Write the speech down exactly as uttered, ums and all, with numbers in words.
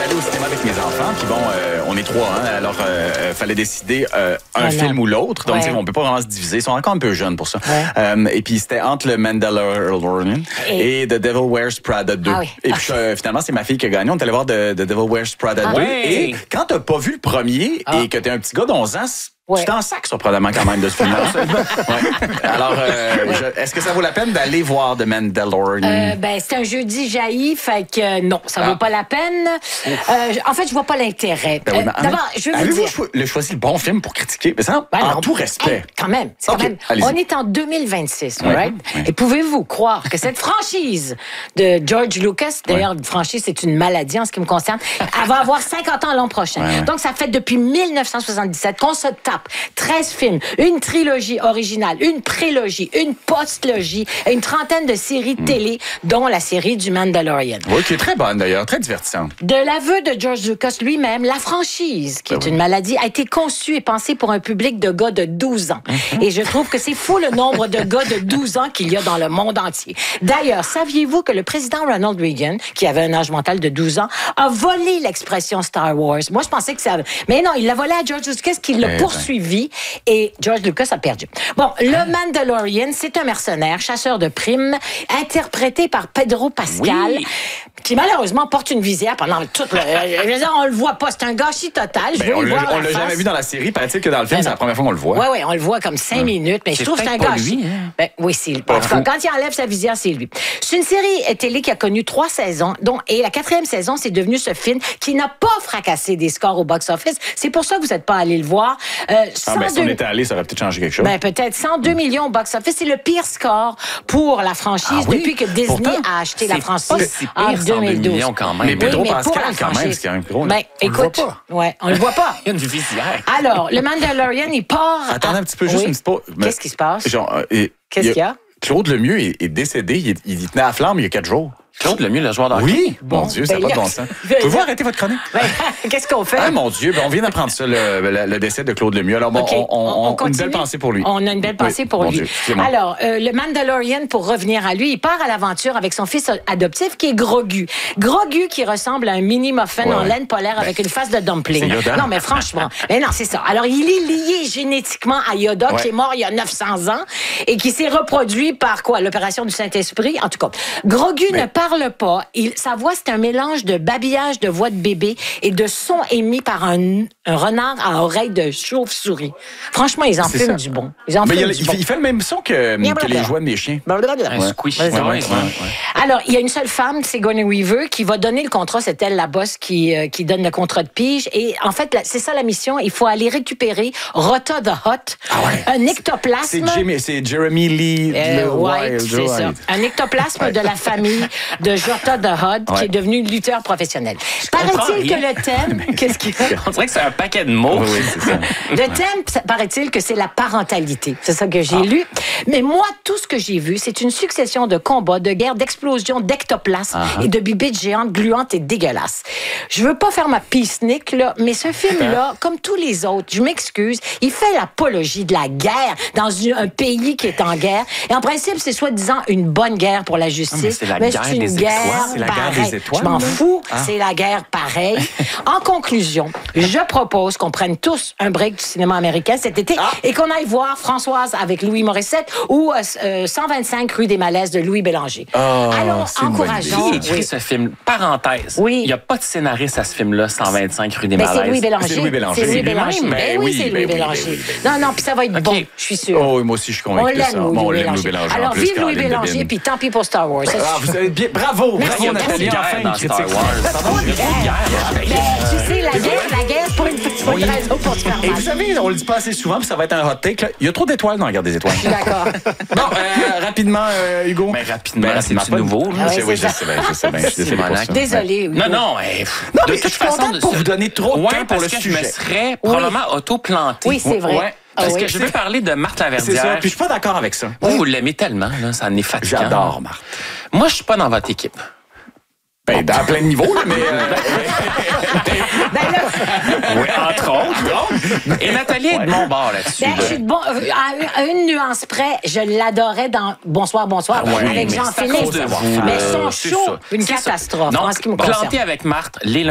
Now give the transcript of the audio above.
allé au cinéma avec mes enfants, puis bon, euh, on est trois, hein, alors euh, fallait décider euh, un ah, film non. ou l'autre. Donc, ouais. on peut pas vraiment se diviser. Ils sont encore un peu jeunes pour ça. Ouais. Euh, et puis, c'était entre le Mandalorian et, et The Devil Wears Prada deux. Ah oui. Et puis, euh, finalement, c'est ma fille qui a gagné. On est allé voir The, The Devil Wears Prada Ah deux. oui. Et quand t'as pas vu le premier ah. et que t'es un petit gars d'onze ans, ouais. tu t'en sacs surprenamment quand même de ce film-là. ouais. Alors, euh, je, est-ce que ça vaut la peine d'aller voir The Mandalorian? Euh, ben, c'est un jeudi jailli, fait que euh, non, ça ah. vaut pas la peine. Euh, en fait, je vois pas l'intérêt. Ben oui, euh, D'abord, je veux vous avez-vous dire... cho- le choisi le bon film pour critiquer? Mais ça, ben, en non. tout respect. Hey, quand même, c'est okay, quand même. On est en deux mille vingt-six, ouais, right? ouais. Et pouvez-vous croire que cette franchise de George Lucas, d'ailleurs, une franchise, c'est une maladie en ce qui me concerne, elle va avoir cinquante ans l'an prochain. Ouais, ouais. Donc, ça fait depuis mille neuf cent soixante-dix-sept qu'on se tape treize films, une trilogie originale, une prélogie, une postlogie et une trentaine de séries mm. télé, dont la série du Mandalorian. Oui, qui est très bonne d'ailleurs, très divertissante. De l'aveu de George Lucas lui-même, la franchise, qui ben est oui. une maladie, a été conçue et pensée pour un public de gars de douze ans. Mm-hmm. Et je trouve que c'est fou le nombre de gars de douze ans qu'il y a dans le monde entier. D'ailleurs, saviez-vous que le président Ronald Reagan, qui avait un âge mental de douze ans, a volé l'expression Star Wars? Moi, je pensais que ça... Mais non, il l'a volé à George Lucas, qui l'a eh poursuivi. Ben. Et George Lucas a perdu. Bon, le Mandalorian, c'est un mercenaire, chasseur de primes, interprété par Pedro Pascal, oui. qui malheureusement porte une visière pendant tout le... Je veux dire, on le voit pas, c'est un gâchis total. Je ben, on le, voir on l'a jamais vu dans la série, paraît-il que dans le film, ben c'est la première fois qu'on le voit. Oui, oui, on le voit comme cinq hum. minutes, mais c'est je trouve que c'est un gâchis. Lui, hein? ben, oui, c'est lui. En tout cas, quand il enlève sa visière, c'est lui. C'est une série télé qui a connu trois saisons, dont, et la quatrième saison, c'est devenu ce film qui n'a pas fracassé des scores au box-office. C'est pour ça que vous n'êtes pas allé le voir. Euh, ah, ben, si on était allé, ça aurait peut-être changé quelque chose. Ben, peut-être cent deux millions au box-office. C'est le pire score pour la franchise ah, oui? depuis que Disney Pourtant, a acheté la franchise si en deux mille douze. Quand même. Mais Pedro oui, Pascal, quand même, c'est un gros... Ben, on écoute, le voit pas. Ouais, on le voit pas. Il y a une visière. Alors, le Mandalorian, il part... Attendez à... un petit peu, juste oui. une petite pause. Qu'est-ce qui se passe? Genre, euh, et, Qu'est-ce qu'il y a? Claude Lemieux est, est décédé. Il, est, il tenait à flamme il y a quatre jours. Claude Lemieux, le joueur d'hockey. Oui, bon, mon Dieu, ça n'a ben pas de bon sens. Pouvez-vous arrêter votre chronique? Ben, qu'est-ce qu'on fait? Ah, mon Dieu, ben, on vient d'apprendre ça, le, le, le décès de Claude Lemieux. Alors, bon, okay. on, on, on, on a une belle pensée pour lui. On a une belle pensée oui, pour lui. Dieu, Alors, euh, le Mandalorian, pour revenir à lui, il part à l'aventure avec son fils adoptif qui est Grogu. Grogu qui ressemble à un mini muffin ouais. en laine polaire ben, avec une face de dumpling. Non, mais franchement, mais non, c'est ça. Alors, il est lié génétiquement à Yoda, ouais. qui est mort il y a neuf cents ans et qui s'est reproduit par quoi? L'opération du Saint-Esprit. En tout cas, Grogu mais... ne parle pas. Il, sa voix, c'est un mélange de babillage de voix de bébé et de sons émis par un, un renard à oreille de chauve-souris. Franchement, ils en fument ça. du bon. Ils en mais fument il, du il, bon. il fait le même son que, que les jouets des chiens. Un squish. Ouais, ouais, ouais, ouais. Alors, il y a une seule femme, Sigourney Weaver, qui va donner le contrat. C'est elle, la boss, qui, euh, qui donne le contrat de pige. Et en fait, là, c'est ça la mission. Il faut aller récupérer Rota the Hutt, ah ouais. un ectoplasme. C'est, Jimmy, c'est Jeremy Lee euh, White, c'est White. ça. Un ectoplasme de la famille de Rota the Hutt, ouais. qui est devenu lutteur professionnel. Paraît-il que le thème... Qu'est-ce qu'il fait? On dirait que c'est un paquet de mots. Oui, c'est ça. Le thème, paraît-il que c'est la parentalité. C'est ça que j'ai ah. lu. Mais moi, tout ce que j'ai vu, c'est une succession de combats, de guerres, d'explosions, d'ectoplasmes uh-huh. et de bibites géantes, gluantes et dégueulasses. Je veux pas faire ma peace-nick, là, mais ce film-là, comme tous les autres, je m'excuse, il fait l'apologie de la guerre dans un pays qui est en guerre. Et en principe, c'est soi-disant une bonne guerre pour la justice. Mais c'est la mais guerre c'est une des guerre étoiles. C'est la guerre des étoiles. Je m'en fous, ah. c'est la guerre pareille. En conclusion, je propose qu'on prenne tous un break du cinéma américain cet été ah. et qu'on aille voir Françoise avec Louis Morissette ou euh, cent vingt-cinq rue des Malaises de Louis Bélanger. Oh, Allons, encourageons. Qui écrit oui. ce film? Parenthèse. Oui. Il n'y a pas de scénariste à ce film-là, cent vingt-cinq rue des Malaises. C'est Louis Bélanger. C'est Louis Bélanger. C'est Louis Bélanger. Ben, ben oui, c'est Louis ben Bélanger. Oui, ben oui. Non, non, puis ça va être okay. bon, je suis sûre. Oh, moi aussi, je suis convaincu de ça. On l'aime, bon, Louis, Louis Bélanger. Bélanger. Alors, plus, vive Louis Bélanger, puis tant pis pour Star Wars. Ah, vous savez bien. Bravo, Merci, bravo, Nathalie. Enfin, dans Star Wars. Tu sais, la guerre, la guerre, pour une petite oui. raison pour se faire mal. Et vous savez, on le dit pas assez souvent, puis ça va être un hot take. Là. Il y a trop d'étoiles dans la guerre des étoiles. D'accord. Bon, euh, rapidement, euh, Hugo. Mais rapidement, ben, c'est nouveau. Ah ouais, oui, je sais bien, je sais bien. Je suis désolé pour ça. Désolé, Hugo. Non, non. Eh, non, mais je suis contente pour vous donner trop de temps pour le sujet. Je me serais probablement auto-planté. Oui, c'est vrai. Parce ah oui. que je veux parler de Marthe Laverdière. C'est ça, puis je suis pas d'accord avec ça. Vous, vous l'aimez tellement, là, ça en est fatigant. J'adore Marthe. Moi, je suis pas dans votre équipe. Ben, dans plein de niveaux, là, mais... Euh... ben là... oui, entre autres. Et Nathalie est de mon bord là-dessus. Ben, là. Je suis de bon... À une nuance près, je l'adorais dans Bonsoir, bonsoir, ah, oui, avec Jean-Philippe. Vous, mais son show, une catastrophe. Non, en ce qui me planté concerne. avec Marthe, les